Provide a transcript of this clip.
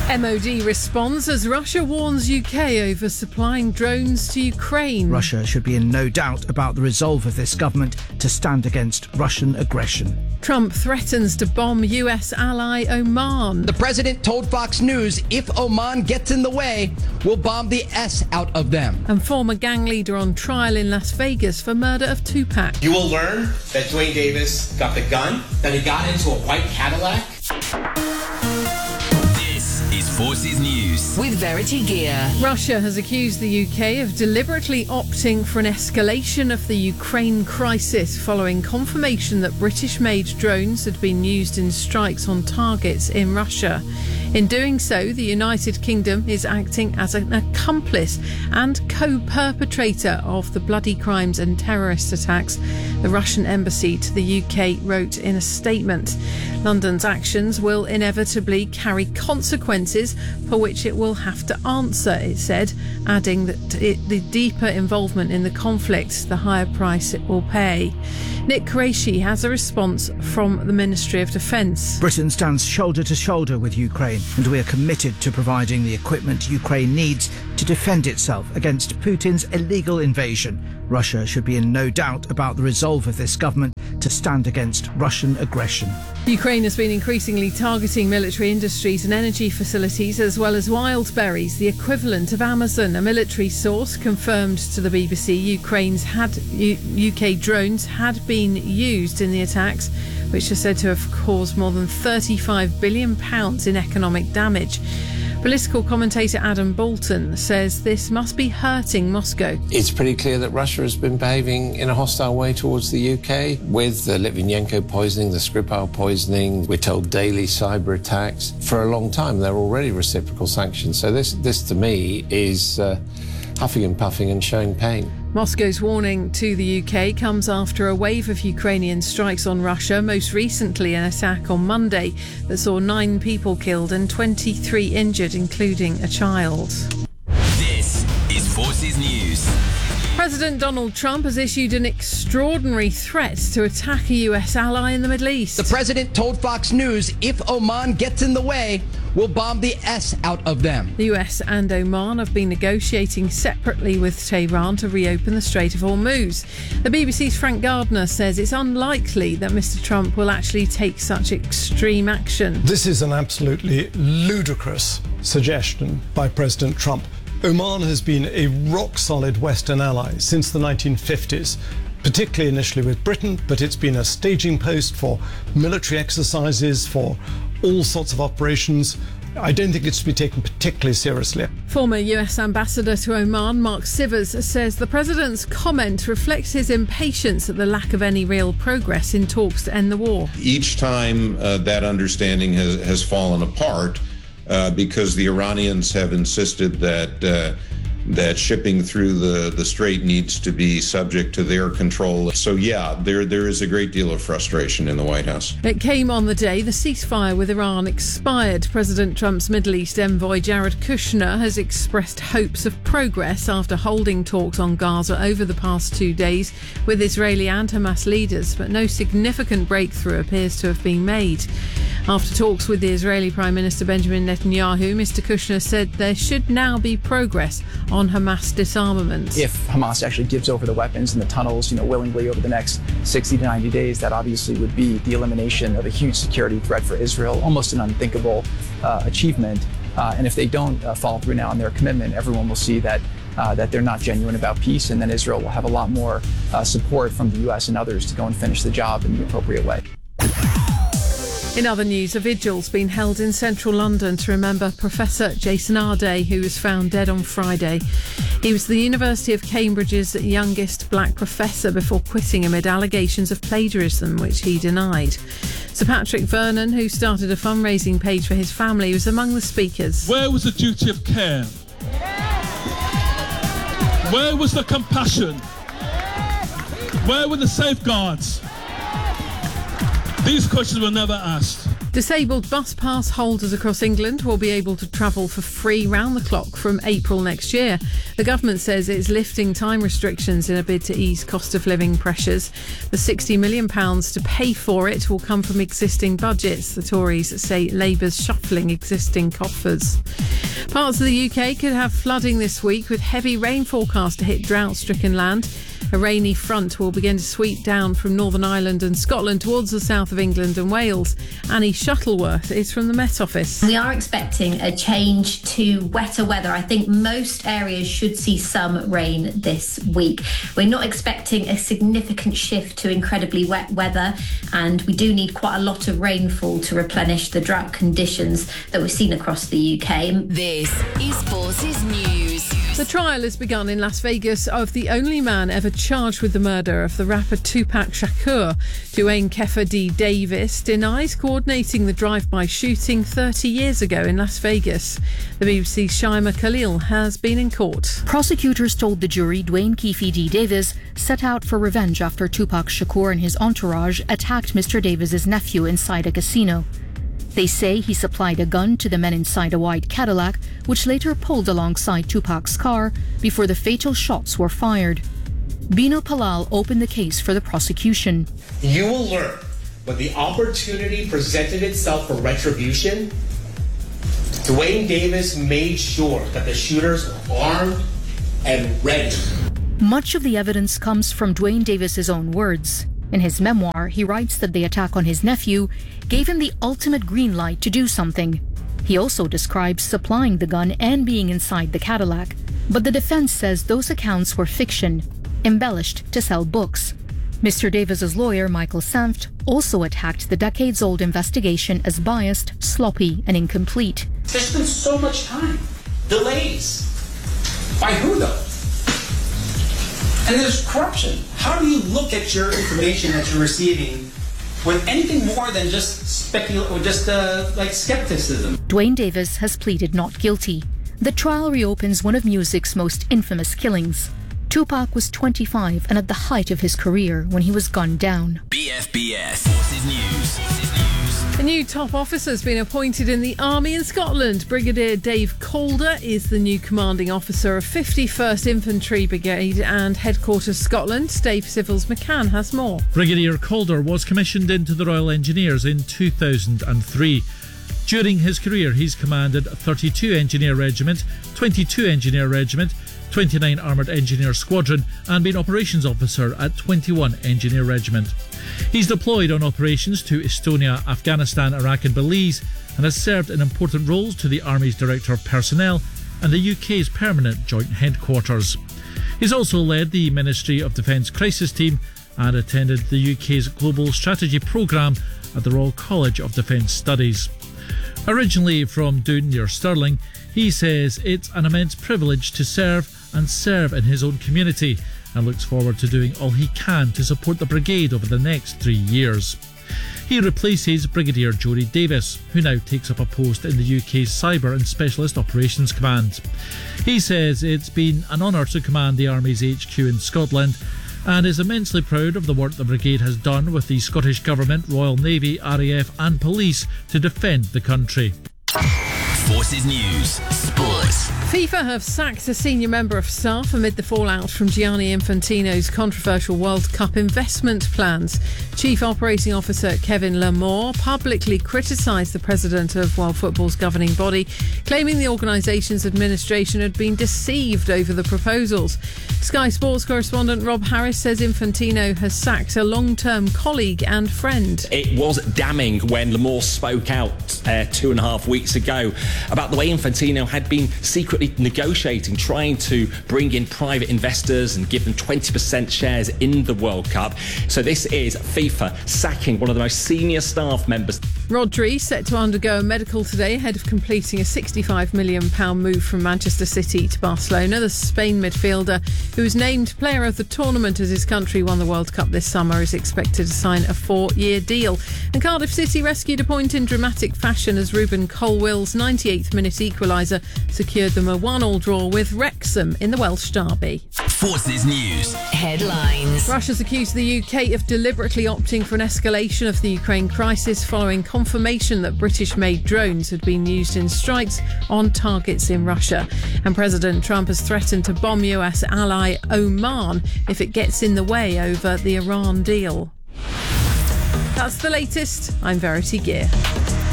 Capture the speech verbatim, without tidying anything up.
M O D responds as Russia warns U K over supplying drones to Ukraine. Russia should be in no doubt about the resolve of this government to stand against Russian aggression. Trump threatens to bomb U S ally Oman. The president told Fox News if Oman gets in the way, we'll bomb the S out of them. And former gang leader on trial in Las Vegas for murder of Tupac. You will learn that Dwayne Davis got the gun, that he got into a white Cadillac. Forces News with Verity Gear. Russia has accused the U K of deliberately opting for an escalation of the Ukraine crisis following confirmation that British-made drones had been used in strikes on targets in Russia. In doing so, the United Kingdom is acting as an accomplice and co-perpetrator of the bloody crimes and terrorist attacks, the Russian embassy to the U K wrote in a statement. London's actions will inevitably carry consequences for which it will have to answer, it said, adding that it, the deeper involvement in the conflict, the higher price it will pay. Nick Qureshi has a response from the Ministry of Defence. Britain stands shoulder to shoulder with Ukraine, and we are committed to providing the equipment Ukraine needs to defend itself against Putin's illegal invasion. Russia should be in no doubt about the resolve of this government to stand against Russian aggression. Ukraine has been increasingly targeting military industries and energy facilities as well as wild berries, the equivalent of Amazon. A military source confirmed to the B B C Ukraine's had U- UK drones had been used in the attacks, which are said to have caused more than thirty-five billion pounds in economic damage. Political commentator Adam Bolton says this must be hurting Moscow. It's pretty clear that Russia has been behaving in a hostile way towards the U K with the Litvinenko poisoning, the Skripal poisoning. We're told daily cyber attacks. For a long time, there are already reciprocal sanctions. So this, this to me, is uh, huffing and puffing and showing pain. Moscow's warning to the U K comes after a wave of Ukrainian strikes on Russia, most recently an attack on Monday that saw nine people killed and twenty-three injured, including a child. This is Forces News. President Donald Trump has issued an extraordinary threat to attack a U S ally in the Middle East. The president told Fox News if Oman gets in the way, we'll bomb the S out of them. The U S and Oman have been negotiating separately with Tehran to reopen the Strait of Hormuz. The B B C's Frank Gardner says it's unlikely that Mister Trump will actually take such extreme action. This is an absolutely ludicrous suggestion by President Trump. Oman has been a rock-solid Western ally since the nineteen fifties, particularly initially with Britain, but it's been a staging post for military exercises, for all sorts of operations. I don't think it's to be taken particularly seriously. Former U S Ambassador to Oman, Mark Sivers, says the president's comment reflects his impatience at the lack of any real progress in talks to end the war. Each time uh, that understanding has, has fallen apart, Uh, because the Iranians have insisted that uh, that shipping through the, the strait needs to be subject to their control. So, yeah, there there is a great deal of frustration in the White House. It came on the day the ceasefire with Iran expired. President Trump's Middle East envoy Jared Kushner has expressed hopes of progress after holding talks on Gaza over the past two days with Israeli and Hamas leaders, but no significant breakthrough appears to have been made. After talks with the Israeli Prime Minister Benjamin Netanyahu, Mister Kushner said there should now be progress on Hamas disarmament. If Hamas actually gives over the weapons and the tunnels, you know, willingly over the next sixty to ninety days, that obviously would be the elimination of a huge security threat for Israel, almost an unthinkable uh, achievement. Uh, and if they don't uh, follow through now on their commitment, everyone will see that uh, that they're not genuine about peace, and then Israel will have a lot more uh, support from the U S and others to go and finish the job in the appropriate way. In other news, a vigil's been held in central London to remember Professor Jason Arday, who was found dead on Friday. He was the University of Cambridge's youngest black professor before quitting amid allegations of plagiarism, which he denied. Sir Patrick Vernon, who started a fundraising page for his family, was among the speakers. Where was the duty of care? Where was the compassion? Where were the safeguards? These questions were never asked. Disabled bus pass holders across England will be able to travel for free round the clock from April next year. The government says it's lifting time restrictions in a bid to ease cost of living pressures. The sixty million pounds to pay for it will come from existing budgets. The Tories say Labour's shuffling existing coffers. Parts of the U K could have flooding this week, with heavy rain forecast to hit drought-stricken land. A rainy front will begin to sweep down from Northern Ireland and Scotland towards the south of England and Wales. Annie Shuttleworth is from the Met Office. We are expecting a change to wetter weather. I think most areas should see some rain this week. We're not expecting a significant shift to incredibly wet weather, and we do need quite a lot of rainfall to replenish the drought conditions that we've seen across the U K. This is Forces News. The trial has begun in Las Vegas of the only man ever charged with the murder of the rapper Tupac Shakur. Dwayne Keffer D. Davis denies coordinating the drive-by shooting thirty years ago in Las Vegas. The B B C's Shaima Khalil has been in court. Prosecutors told the jury Dwayne Keffer D. Davis set out for revenge after Tupac Shakur and his entourage attacked Mister Davis's nephew inside a casino. They say he supplied a gun to the men inside a white Cadillac, which later pulled alongside Tupac's car before the fatal shots were fired. Bino Palal opened the case for the prosecution. You will learn when the opportunity presented itself for retribution, Dwayne Davis made sure that the shooters were armed and ready. Much of the evidence comes from Dwayne Davis's own words. In his memoir, he writes that the attack on his nephew gave him the ultimate green light to do something. He also describes supplying the gun and being inside the Cadillac. But the defense says those accounts were fiction, embellished to sell books. Mister Davis's lawyer, Michael Sanft, also attacked the decades-old investigation as biased, sloppy, and incomplete. There's been so much time. Delays. By who, though? And there's corruption. How do you look at your information that you're receiving with anything more than just specul- or just uh, like skepticism? Dwayne Davis has pleaded not guilty. The trial reopens one of music's most infamous killings. Tupac was twenty-five and at the height of his career when he was gunned down. B F B S Forces News. Forces News. A new top officer has been appointed in the Army in Scotland. Brigadier Dave Calder is the new commanding officer of fifty-first Infantry Brigade and Headquarters Scotland. Dave Civils McCann has more. Brigadier Calder was commissioned into the Royal Engineers in two thousand three. During his career, he's commanded thirty-two Engineer Regiment, twenty-two Engineer Regiment, twenty-nine Armoured Engineer Squadron and been Operations Officer at twenty-one Engineer Regiment. He's deployed on operations to Estonia, Afghanistan, Iraq and Belize and has served in important roles to the Army's Director of Personnel and the U K's Permanent Joint Headquarters. He's also led the Ministry of Defence Crisis Team and attended the U K's Global Strategy Programme at the Royal College of Defence Studies. Originally from Doon near Stirling, he says it's an immense privilege to serve and serve in his own community and looks forward to doing all he can to support the brigade over the next three years. He replaces Brigadier Jodie Davis, who now takes up a post in the U K's Cyber and Specialist Operations Command. He says it's been an honour to command the Army's H Q in Scotland and is immensely proud of the work the brigade has done with the Scottish Government, Royal Navy, R A F and police to defend the country. Forces News. Sports. FIFA have sacked a senior member of staff amid the fallout from Gianni Infantino's controversial World Cup investment plans. Chief Operating Officer Kevin Lamore publicly criticised the president of World Football's governing body, claiming the organisation's administration had been deceived over the proposals. Sky Sports correspondent Rob Harris says Infantino has sacked a long-term colleague and friend. It was damning when Lamore spoke out uh, two and a half weeks ago about the way Infantino had been secretly negotiating, trying to bring in private investors and give them twenty percent shares in the World Cup. So this is FIFA sacking one of the most senior staff members. Rodri set to undergo a medical today ahead of completing a sixty-five million pounds move from Manchester City to Barcelona. The Spain midfielder, who was named player of the tournament as his country won the World Cup this summer, is expected to sign a four-year deal. And Cardiff City rescued a point in dramatic fashion as Ruben Colwill's ninety-eighth minute equaliser secured them a one-all draw with Wrexham in the Welsh derby. Forces News. Headlines. Russia's accused the U K of deliberately opting for an escalation of the Ukraine crisis following confirmation that British-made drones had been used in strikes on targets in Russia. And President Trump has threatened to bomb U S ally Oman if it gets in the way over the Iran deal. That's the latest. I'm Verity Gear.